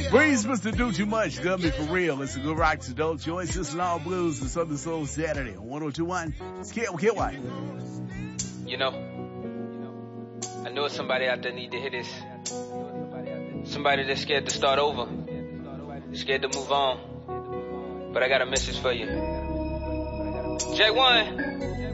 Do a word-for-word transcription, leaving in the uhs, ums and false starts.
Breeze, Mister Do Too Much, Gummy for real. It's a good rock's adult choice. This is Law Blues and Southern Soul Saturday on one oh two point one. It's K O K Y. You know, I know somebody out there need to hear this. Somebody that's scared to start over, scared to move on. But I got a message for you. J one.